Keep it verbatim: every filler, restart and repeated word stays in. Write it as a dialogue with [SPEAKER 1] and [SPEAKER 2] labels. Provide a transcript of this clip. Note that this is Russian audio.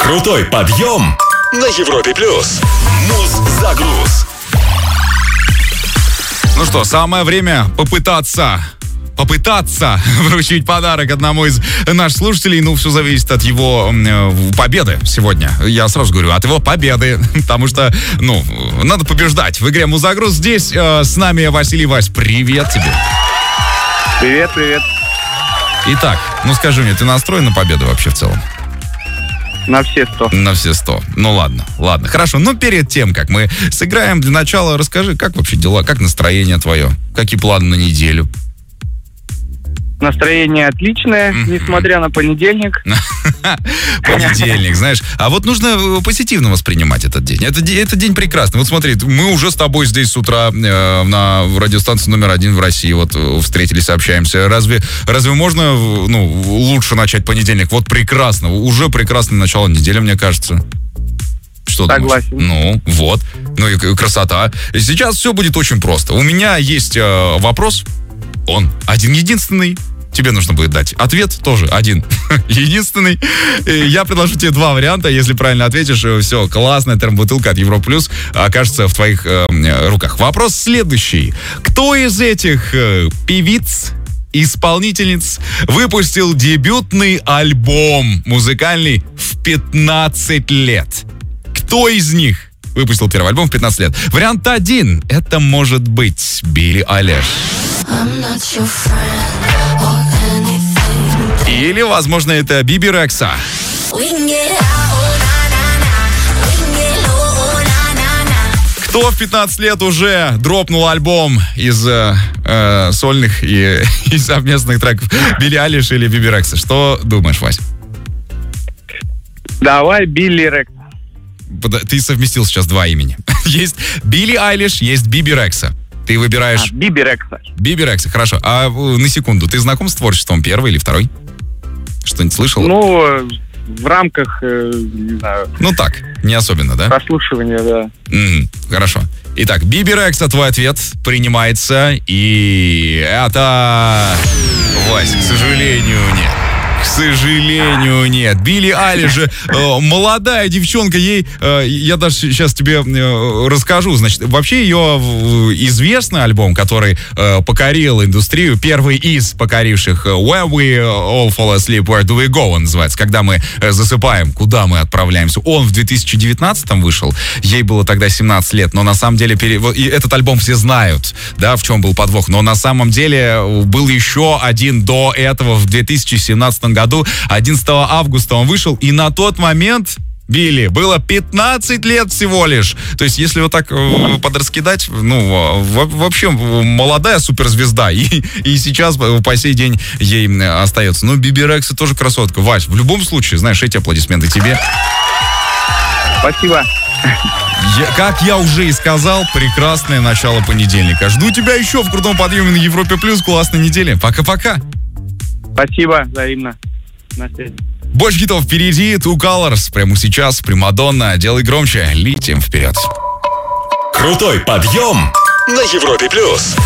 [SPEAKER 1] Крутой подъем на Европе плюс. Муз-загруз.
[SPEAKER 2] Ну что, самое время попытаться... попытаться вручить подарок одному из наших слушателей. Ну, все зависит от его э, победы сегодня. Я сразу говорю, от его победы. Потому что, ну, надо побеждать. В игре Музагруз здесь э, с нами Василий. Вась, привет тебе.
[SPEAKER 3] Привет, привет.
[SPEAKER 2] Итак, ну скажи мне, ты настроен на победу вообще в целом?
[SPEAKER 3] На все сто.
[SPEAKER 2] На все сто. Ну ладно, ладно. Хорошо, но перед тем, как мы сыграем, для начала расскажи, как вообще дела, как настроение твое? Какие планы на неделю?
[SPEAKER 3] Настроение отличное, mm-hmm. несмотря на понедельник.
[SPEAKER 2] Понедельник, знаешь. А вот нужно позитивно воспринимать этот день. Это, это день прекрасный. Вот смотри, мы уже с тобой здесь с утра э, на радиостанции номер один в России вот встретились, общаемся. Разве, разве можно ну, лучше начать понедельник? Вот прекрасно. Уже прекрасное начало недели, мне кажется. Что
[SPEAKER 3] Согласен.
[SPEAKER 2] Думаешь? Ну, вот. Ну и красота. Сейчас все будет очень просто. У меня есть э, вопрос. Он один-единственный. Тебе нужно будет дать ответ тоже один. Единственный. Я предложу тебе два варианта. Если правильно ответишь, все, классная термобутылка от Европа Плюс окажется в твоих э, руках. Вопрос следующий. Кто из этих э, певиц, исполнительниц выпустил дебютный альбом музыкальный в пятнадцать лет? Кто из них выпустил первый альбом в пятнадцать лет? Вариант один. Это может быть Билли Айлиш. Или, возможно, это Биби Рекса. Кто в пятнадцать лет уже дропнул альбом из э, сольных и, и совместных треков? Билли Айлиш или Биби Рекса? Что думаешь, Вась?
[SPEAKER 3] Давай Билли Рекса.
[SPEAKER 2] Ты совместил сейчас два имени. Есть Билли Айлиш, есть Биби Рекса. Ты выбираешь...
[SPEAKER 3] А, Биби Рекса.
[SPEAKER 2] Биби Рекса, хорошо. А на секунду, ты знаком с творчеством первый или второй? Что-нибудь слышал?
[SPEAKER 3] Ну, в рамках, э, не знаю...
[SPEAKER 2] Ну так, не особенно, да?
[SPEAKER 3] Прослушивания, да.
[SPEAKER 2] Mm, хорошо. Итак, Биби Рекса, твой ответ принимается. И это... Вась, к сожалению, нет. К сожалению, нет. Билли Айлиш же э, молодая девчонка, ей, э, я даже сейчас тебе э, расскажу, значит, вообще ее известный альбом, который э, покорил индустрию, первый из покоривших Where We All Fall Asleep, Where Do We Go, он называется, когда мы э, засыпаем, куда мы отправляемся. Он в две тысячи девятнадцатом вышел, ей было тогда семнадцать лет, но на самом деле, пере... и этот альбом все знают, да, в чем был подвох, но на самом деле был еще один до этого в две тысячи семнадцатом году, одиннадцатого августа он вышел, и на тот момент Билли было пятнадцать лет всего лишь. То есть, если вот так э, подраскидать, ну, в, вообще молодая суперзвезда, и, и сейчас по сей день ей остается. Ну, Биби Рекса тоже красотка. Вась, в любом случае, знаешь, эти аплодисменты тебе.
[SPEAKER 3] Спасибо.
[SPEAKER 2] Я, как я уже и сказал, прекрасное начало понедельника. Жду тебя еще в крутом подъеме на Европе Плюс. Классной недели. Пока-пока.
[SPEAKER 3] Спасибо, взаимно. На связи.
[SPEAKER 2] Больше хитов впереди. Two Colors. Прямо сейчас. Примадонна. Делай громче. Летим вперед.
[SPEAKER 1] Крутой подъем на Европе Плюс.